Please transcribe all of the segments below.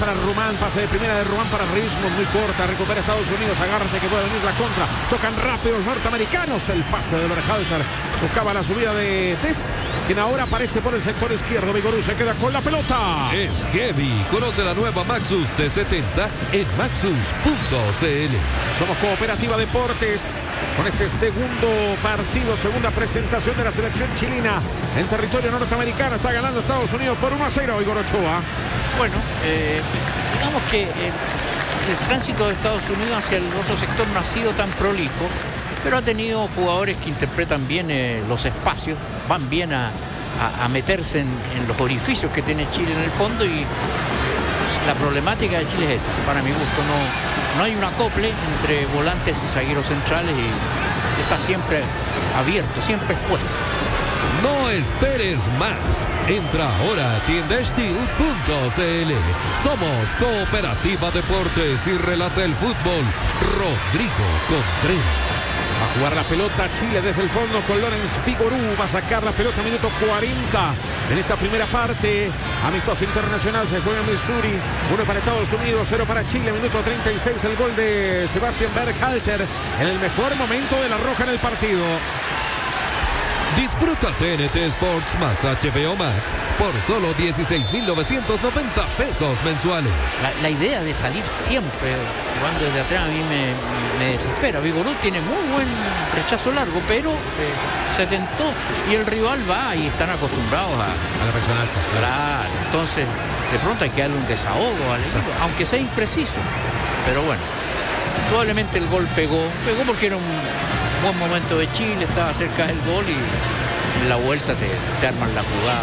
para Rumán, pase de primera de Rumán para Richmond, muy corta, recupera Estados Unidos, agárrate que puede venir la contra, tocan rápido los norteamericanos, el pase de Berhalter, buscaba la subida de Test, quien ahora aparece por el sector izquierdo. Vigorú se queda con la pelota. Es heavy. Conoce la nueva Maxus T70 en maxus.cl. Somos Cooperativa Deportes con este segundo partido, segunda presentación de la selección chilena en territorio norteamericano. Está ganando Estados Unidos por 1-0. Igor Ochoa. Bueno, digamos que el tránsito de Estados Unidos hacia el otro sector no ha sido tan prolijo, pero ha tenido jugadores que interpretan bien los espacios, van bien a meterse en los orificios que tiene Chile en el fondo, y la problemática de Chile es esa. Para mi gusto no hay un acople entre volantes y zagueros centrales, y está siempre abierto, siempre expuesto. No esperes más. Entra ahora a tiendastil.cl. Somos Cooperativa Deportes y relata el fútbol Rodrigo Contreras. Va a jugar la pelota Chile desde el fondo con Lorenz Vigorú. Va a sacar la pelota minuto 40 en esta primera parte. Amistoso internacional, se juega en Missouri. 1 para Estados Unidos, 0 para Chile. Minuto 36, el gol de Sebastián Berhalter en el mejor momento de la roja en el partido. Disfruta TNT Sports más HBO Max por solo 16.990 pesos mensuales. La idea de salir siempre jugando desde atrás a mí me desespera. Vigorú tiene muy buen rechazo largo, pero se tentó y el rival va, y están acostumbrados a la presión alta. Claro, entonces de pronto hay que darle un desahogo al equipo, aunque sea impreciso. Pero bueno, probablemente el gol pegó porque era un buen momento de Chile, estaba cerca del gol, y en la vuelta te arman la jugada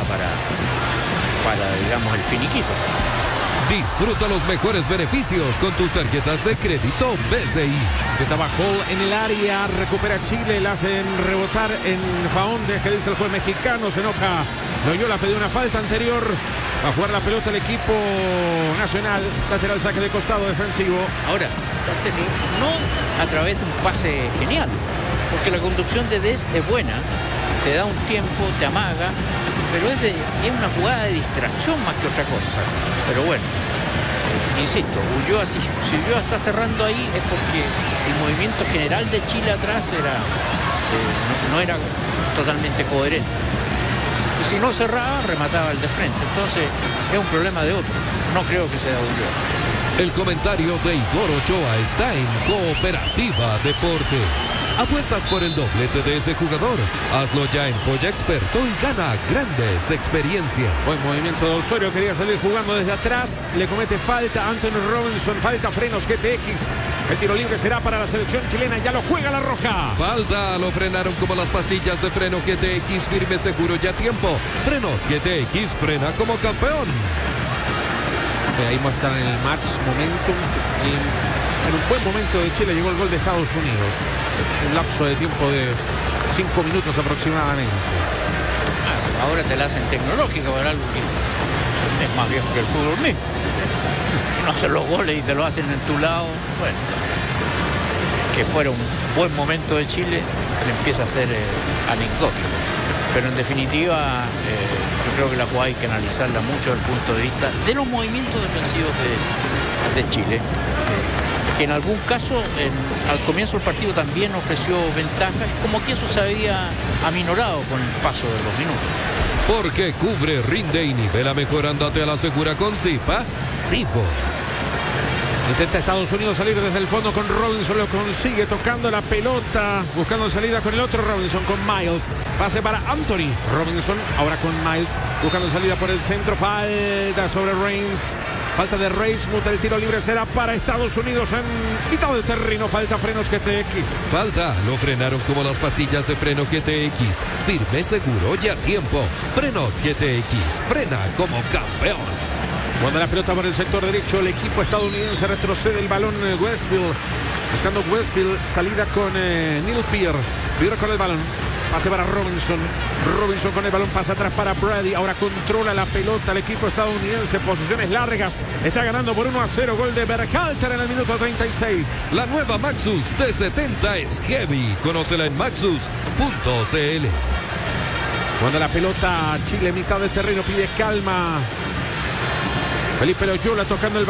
para digamos el finiquito. Disfruta los mejores beneficios con tus tarjetas de crédito BCI. Que trabajó en el área, recupera Chile, la hacen rebotar en Faondes, que dice el juez mexicano, se enoja Loyola, pidió una falta anterior. Va a jugar la pelota el equipo nacional, lateral, saque de costado defensivo. Ahora, no a través de un pase genial, porque la conducción de Dest es buena, se da un tiempo, te amaga, pero es una jugada de distracción más que otra cosa. Pero bueno, insisto, Ulloa, si Ulloa está cerrando ahí es porque el movimiento general de Chile atrás no era totalmente coherente. Y si no cerraba, remataba el de frente. Entonces es un problema de otro. No creo que sea Ulloa. El comentario de Igor Ochoa está en Cooperativa Deportes. Apuestas por el doblete de ese jugador. Hazlo ya en Polla Experto y gana grandes experiencias. Buen movimiento de Osorio, quería salir jugando desde atrás. Le comete falta Anthony Robinson, falta Frenos GTX. El tiro libre será para la selección chilena, ya lo juega la roja. Falta, lo frenaron como las pastillas de freno GTX, firme, seguro y a tiempo. Frenos GTX, frena como campeón. Ahí muestran el match momentum. En un buen momento de Chile llegó el gol de Estados Unidos. Un lapso de tiempo de 5 minutos aproximadamente. Ahora te la hacen tecnológica para algo que es más viejo que el fútbol mismo. Si no hacen los goles y te lo hacen en tu lado, bueno, que fuera un buen momento de Chile, empieza a ser anecdótico. Pero en definitiva, yo creo que la jugada hay que analizarla mucho desde el punto de vista de los movimientos defensivos de Chile, que en algún caso al comienzo del partido también ofreció ventajas, como que eso se había aminorado con el paso de los minutos. Porque cubre, rinde y nivela mejor. Andate a la segura con Zipa. Zipo. Intenta Estados Unidos salir desde el fondo con Robinson, lo consigue tocando la pelota, buscando salida con el otro Robinson, con Miles. Pase para Anthony Robinson, ahora con Miles, buscando salida por el centro. Falta sobre Reigns, falta de Reismuth, el tiro libre será para Estados Unidos en mitad de terreno. Falta Frenos GTX. Falta, lo frenaron como las pastillas de freno GTX, firme, seguro y a tiempo. Frenos GTX, frena como campeón. Cuando la pelota por el sector derecho, el equipo estadounidense retrocede el balón. Westfield, buscando Westfield, salida con Neil Peer. Peer con el balón, pase para Robinson. Robinson con el balón, pasa atrás para Brady. Ahora controla la pelota el equipo estadounidense, posiciones largas. Está ganando por 1-0, gol de Berhalter en el minuto 36. La nueva Maxus T70 es heavy. Conócela en maxus.cl. Cuando la pelota, Chile mitad de terreno, pide calma. Felipe Loyola tocando el